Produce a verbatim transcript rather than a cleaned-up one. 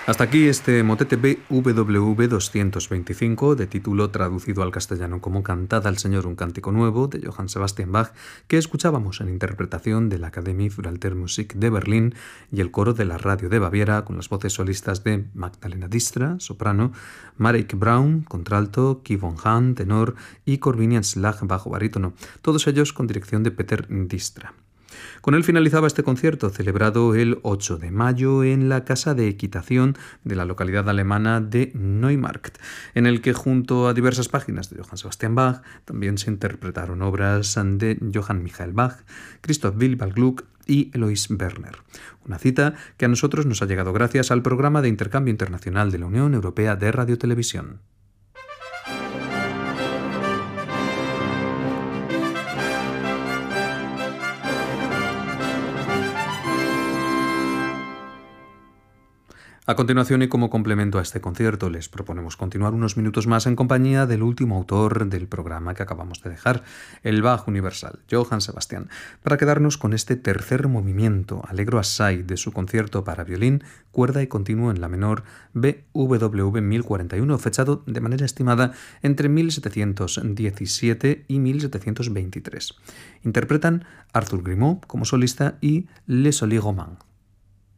Hasta aquí este motete B W doscientos veinticinco, de título traducido al castellano como Cantada al Señor un cántico nuevo, de Johann Sebastian Bach, que escuchábamos en interpretación de la Akademie für Alte Musik de Berlín y el coro de la Radio de Baviera, con las voces solistas de Magdalena Distra, soprano, Marek Braun, contralto, Kivon Hahn, tenor, y Corvinian Slag, bajo barítono, todos ellos con dirección de Peter Distra. Con él finalizaba este concierto, celebrado el ocho de mayo en la Casa de Equitación de la localidad alemana de Neumarkt, en el que junto a diversas páginas de Johann Sebastian Bach también se interpretaron obras de Johann Michael Bach, Christoph Willibald Gluck y Eloise Werner. Una cita que a nosotros nos ha llegado gracias al programa de intercambio internacional de la Unión Europea de Radiotelevisión. A continuación, y como complemento a este concierto, les proponemos continuar unos minutos más en compañía del último autor del programa que acabamos de dejar, el Bach universal, Johann Sebastian, para quedarnos con este tercer movimiento, Allegro assai, de su concierto para violín, cuerda y continuo en la menor B W mil cuarenta y uno, fechado de manera estimada entre mil setecientos diecisiete y mil setecientos veintitrés. Interpretan Arthur Grimaud como solista y Les Soliers Romains.